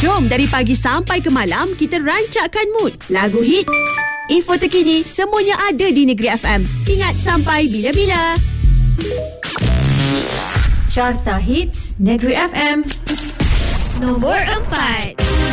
Jom dari pagi sampai ke malam kita rancakkan mood. Lagu hit, info terkini, semuanya ada di Negeri FM. Ingat sampai bila-bila. Carta Hits Negeri FM. Nombor 4.